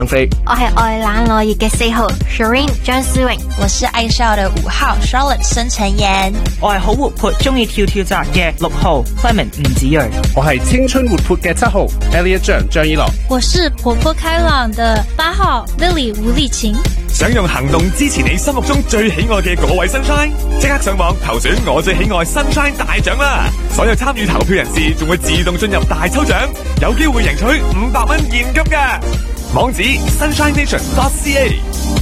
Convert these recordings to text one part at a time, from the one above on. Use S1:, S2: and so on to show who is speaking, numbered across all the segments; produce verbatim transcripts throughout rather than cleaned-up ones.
S1: 我係愛冷落葉嘅四號 Shireen 張思榮，
S2: 我是愛笑的五號 Charlotte 申陳妍，
S3: 我係好活潑中意跳跳紮嘅六號 Clement 吳子睿，
S4: 我係青春活潑嘅七號 Elliot 張張依樂，
S5: 我是活潑開朗的八號 Lily 吳麗琴。
S6: 想用行動支持你心目中最喜愛嘅嗰位 Sunshine， 即刻上網投選我最喜愛 Sunshine 大獎啦！所有參與投票人士仲會自動進入大抽獎，有機會贏取五百蚊現金嘅。網址 sunshine nation dot c a。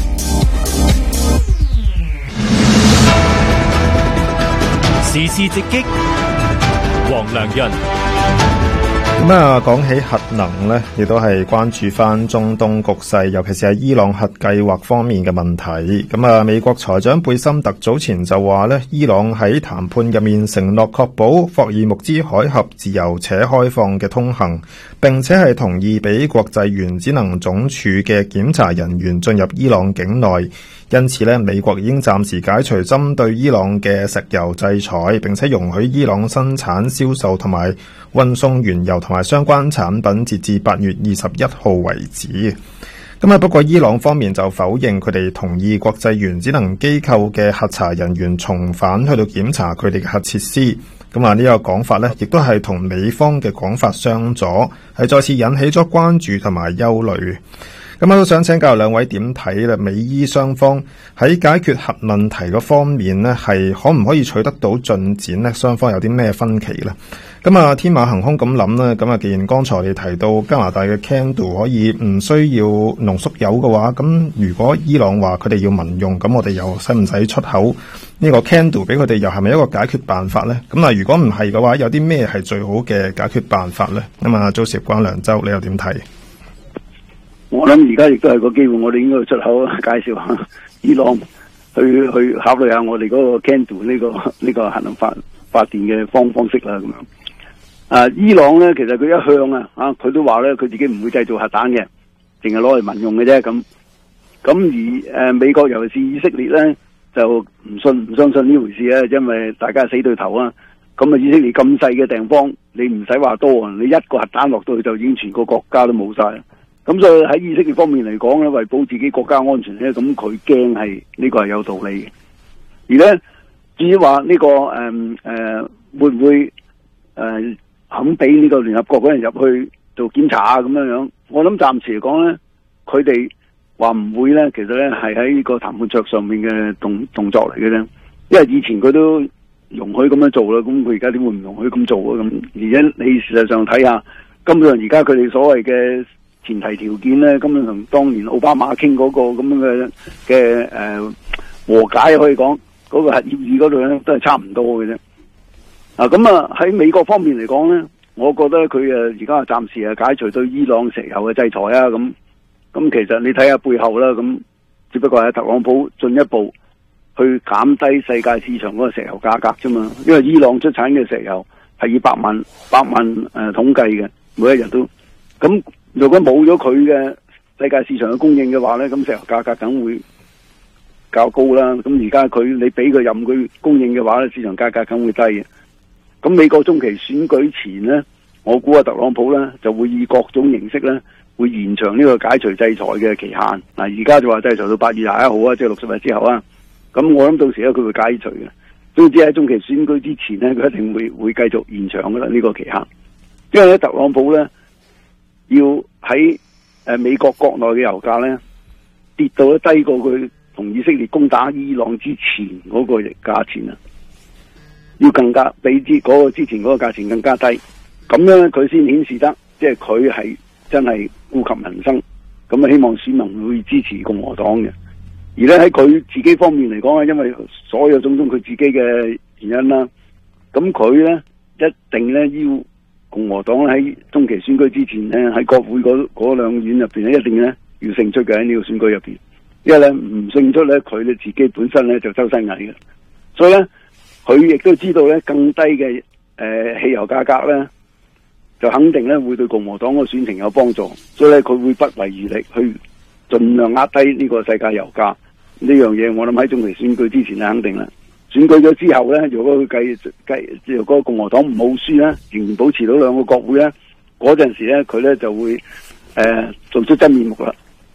S7: 時事直擊，黃良潤。
S8: 咁啊，講起核能呢，亦都係關注翻中東局勢，尤其是係伊朗核計劃方面嘅問題。咁啊，美國財長貝森特早前就話呢，伊朗喺談判入面承諾確保霍爾木茲海峽自由且開放嘅通行，並且係同意俾國際原子能總署嘅檢查人員進入伊朗境內。因此呢，美國已經暫時解除針對伊朗嘅石油制裁，並且容許伊朗生產、銷售同埋運送原油同埋相關產品，截至八月二十一號為止。咁啊，不過伊朗方面就否認佢哋同意國際原子能機構嘅核查人員重返去到檢查佢哋嘅核設施。咁啊，呢個講法呢，亦都係同美方嘅講法相左，係再次引起咗關注同埋憂慮。咁我都想請教兩位點睇啦？美伊雙方喺解決核問題嗰方面呢，係可唔可以取得到進展呢？雙方有啲咩分歧呢？咁啊，天馬行空咁諗啦。咁啊，既然剛才你提到加拿大嘅 Candle 可以唔需要濃縮鈾嘅話，咁如果伊朗話佢哋要民用，咁我哋又使唔使出口呢個 Candle 俾佢哋？又係咪一個解決辦法呢？咁啊，如果唔係嘅話，有啲咩係最好嘅解決辦法呢？咁啊，Joseph關良州，你又點睇？
S9: 我諗而家亦都係個機會，我哋應該出口介紹下伊朗，去去考慮下我哋嗰個 Candle 呢個呢個核能發發電嘅方方式啦咁樣。啊，伊朗咧，其實佢一向啊，啊佢都話咧，佢自己唔會製造核彈嘅，淨係攞嚟民用嘅啫。咁咁而誒、呃、美國尤其是以色列咧，就唔信唔相信呢回事啊，因為大家係死對頭啊。咁啊，以色列咁細嘅地方，你唔使話多啊，你一個核彈落到去就已經全個國家都冇晒。咁所以喺以色列方面嚟講咧，為保自己國家安全咧，咁佢驚係呢個係有道理嘅。而咧至於話呢個誒誒、呃呃、會唔會誒、呃、肯俾呢個聯合國嗰人入去做檢查啊咁樣樣，我諗暫時嚟講咧，佢哋話唔會咧，其實咧係喺呢個談判桌上面嘅動動作嚟嘅啫。因為以前佢都容許咁樣做啦，咁佢而家點會唔容許咁做啊？咁而且你事實上睇下，根本上而家佢哋所謂嘅前提條件咧，根本同當年奧巴馬傾嗰個咁樣嘅嘅誒和解可以講嗰、那個核協議嗰度咧，都係差唔多嘅啫。啊，咁啊喺美國方面嚟講咧，我覺得佢誒而家暫時係解除對伊朗石油嘅制裁啊。咁咁其實你睇下背後啦，咁只不過係特朗普進一步去減低世界市場嗰個石油價格啫嘛。因為伊朗出產嘅石油係以百萬百萬誒、呃、統計嘅，每一日都咁。如果冇咗佢嘅世界市場嘅供應嘅話咧，咁石油價格梗會較高啦。咁而家佢你俾佢任佢供應嘅話咧，市場價格梗會低嘅。咁美國中期選舉前咧，我估啊特朗普咧就會以各種形式咧會延長呢個解除制裁嘅期限。嗱，而家就話制裁到八月廿一號啊，即係六十日之後啊。咁我諗到時咧佢會解除嘅。總之喺中期選舉之前咧，佢一定會會繼續延長噶啦呢個期限。因為咧特朗普咧。要喺誒美國國內嘅油價咧跌到咧低過佢同以色列攻打伊朗之前嗰個價錢啊，要更加比之嗰個之前嗰個價錢更加低，咁樣咧佢先顯示得即係佢係真係顧及民生，咁啊希望市民會支持共和黨嘅。而咧喺佢自己方面嚟講啊，因為所有種種佢自己嘅原因啦，咁佢咧一定咧要。共和黨喺中期選舉之前咧，喺國會嗰嗰兩院入邊咧，一定咧要勝出嘅喺呢個選舉入邊。因為咧唔勝出咧，佢哋自己本身咧就周身蟻嘅。所以咧，佢亦都知道咧更低嘅誒、呃、汽油價格咧，就肯定咧會對共和黨個選情有幫助。所以咧，佢會不遺餘力去盡量壓低呢個世界油價呢樣嘢。我諗喺中期選舉之前咧，肯定啦。選舉咗之後咧，如果佢繼繼，如果共和黨唔好輸咧，仍然保持到兩個國會咧，嗰陣時咧，佢咧就會誒、呃、做出真面目啦。